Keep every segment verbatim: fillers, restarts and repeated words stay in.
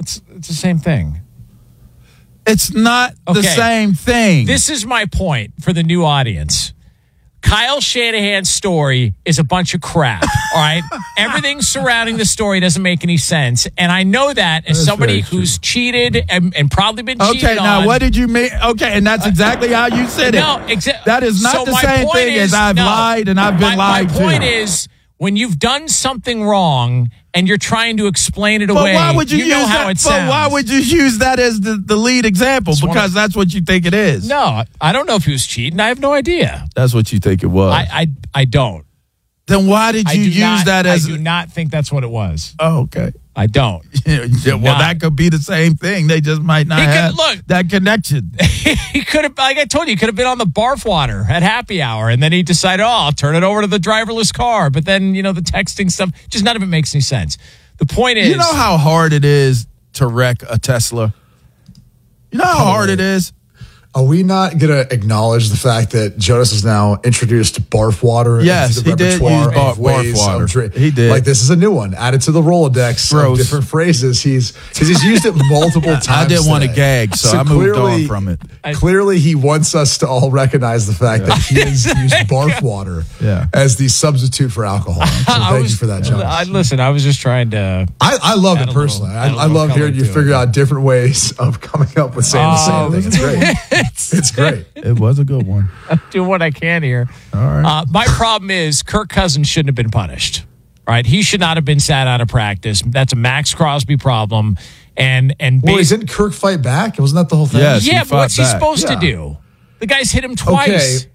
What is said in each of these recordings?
It's, it's the same thing. It's not Okay. the same thing. This is my point for the new audience. Kyle Shanahan's story is a bunch of crap, all right? Everything surrounding the story doesn't make any sense. And I know that as That's somebody very true. who's cheated and, and probably been cheated Okay, now on. what did you mean? Okay, and that's exactly how you said No, it. exactly. That is not So the my same point thing is- as I've no. lied and I've been my, lied my to. point is, when you've done something wrong and you're trying to explain it But away, why would you, use know how that? it But sounds. why would you use that as the, the lead example? one Because of- that's what you think it is. No, I don't know if he was cheating. I have no idea. That's what you think it was. I I, I don't. then why did I you do use not, that as? I do not think that's what it was. Oh, okay. I don't. Yeah, well, not. that could be the same thing. They just might not He could- have look. that connection. He could have, like I told you, he could have been on the barf water at happy hour, and then he decided, oh, I'll turn it over to the driverless car. But then, you know, the texting stuff, just none of it makes any sense. The point is, You know how hard it is to wreck a Tesla? You know how hard it is? Are we not going to acknowledge the fact that Jonas has now introduced barf water Yes, into the he did repertoire use barf- of ways barf water. of drink? He did. Like, this is a new one added to the Rolodex Gross. of different phrases. He's because he's used it multiple times. I didn't want to today. gag, so, I moved on from it. Clearly, he wants us to all recognize the fact that he has used barf water Yeah. as the substitute for alcohol. So I thank was- you for that, Jonas. I, listen, I was just trying to. I, I love Add it a little- personally. add a I, I little love color hearing you to it. figure out different ways of coming up with saying the Oh, same thing. It's great. It's great. It was a good one. Do what I can here. All right. Uh, my problem is Kirk Cousins shouldn't have been punished. Right? He should not have been sat out of practice. That's a Max Crosby problem. And and Well, bas- didn't Kirk fight back? Wasn't that the whole thing? Yes. yeah, he but fought what's he back. supposed Yeah. to do? The guy's hit him twice.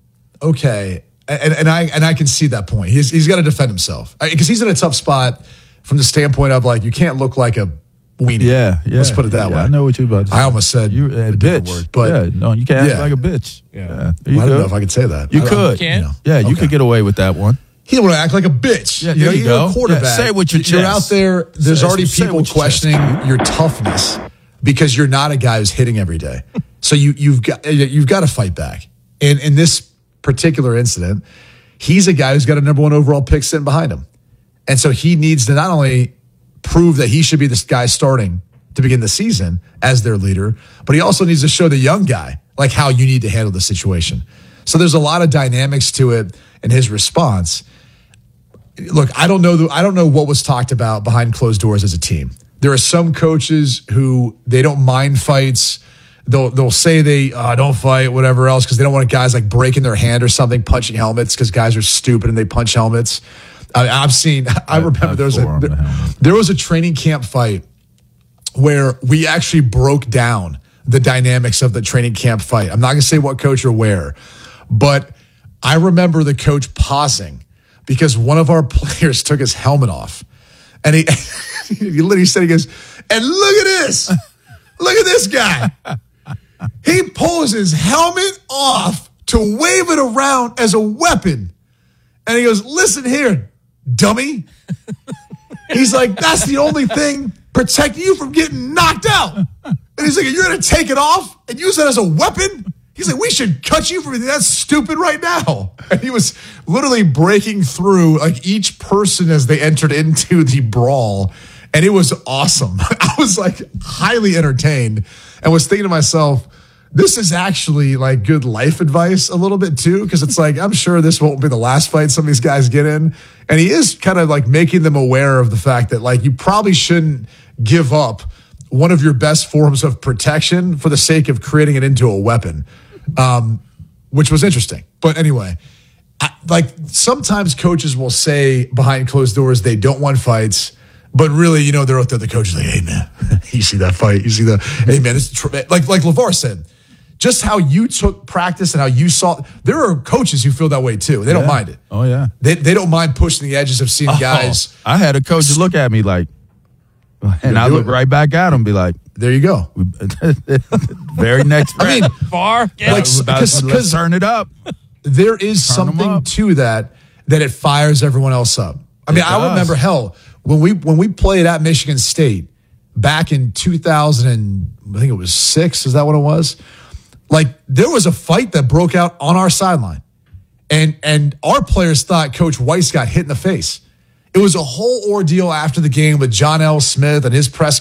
Okay. And, and I and I can see that point. He's he's got to defend himself because he's in a tough spot from the standpoint of like you can't look like a weenie. Yeah, yeah. Let's put it that yeah, way. I know what you're about to say. I almost said you a a different bitch, word, but yeah, no, you can't yeah. act like a bitch. Yeah. Yeah, Well, you I don't could. know if I could say that. You I don't- could. Can? You know. Yeah, you Okay. could get away with that one. He don't want to act like a bitch. Yeah, you know, there you you're go. a quarterback. Yeah, say it with your You're out chest. there. There's Say- already say it people with your chest. questioning your toughness because you're not a guy who's hitting every day. So you you've got you've got to fight back. And in this particular incident, he's a guy who's got a number one overall pick sitting behind him, and so he needs to not only prove that he should be this guy starting to begin the season as their leader, but he also needs to show the young guy like how you need to handle the situation. So there's a lot of dynamics to it in his response. Look, I don't know. The, I don't know what was talked about behind closed doors as a team. There are some coaches who they don't mind fights. They'll they'll say they uh, don't fight, whatever else, because they don't want guys like breaking their hand or something, punching helmets, because guys are stupid and they punch helmets. I, I've seen. I remember I'd there was a forearm there, the helmet. there was a training camp fight where we actually broke down the dynamics of the training camp fight. I'm not going to say what coach or where, but I remember the coach pausing because one of our players took his helmet off. And he, he literally said, he goes, and look at this. Look at this guy. He pulls his helmet off to wave it around as a weapon. And he goes, listen here, dummy. He's like, that's the only thing protecting you from getting knocked out. And he's like, you're going to take it off and use it as a weapon? He's like, we should cut you from anything. That's stupid right now. And he was literally breaking through like each person as they entered into the brawl. And it was awesome. I was like highly entertained and was thinking to myself, this is actually like good life advice a little bit too. Cause it's like, I'm sure this won't be the last fight some of these guys get in. And he is kind of like making them aware of the fact that like you probably shouldn't give up one of your best forms of protection for the sake of creating it into a weapon. Um, which was interesting. But anyway, I, like sometimes coaches will say behind closed doors they don't want fights, but really, you know, they're out there. The coach is like, "Hey man, you see that fight? You see the hey man?" It's tr-. like like LeVar said, just how you took practice and how you saw. There are coaches who feel that way too. They don't Yeah. mind it. Oh yeah. They they don't mind pushing the edges of seeing guys. Oh, I had a coach look at me like, and I do look it. right back at him, be like, There you go. very next. I mean, Bar? Yeah. like, Let's- because- let's turn it up. there is Turn 'em something up. to that that it fires everyone else up. I mean, It I does. remember hell when we when we played at Michigan State back in two thousand and I think it was six. Is that what it was? Like there was a fight that broke out on our sideline, and and our players thought Coach Weiss got hit in the face. It was a whole ordeal after the game with John L. Smith and his press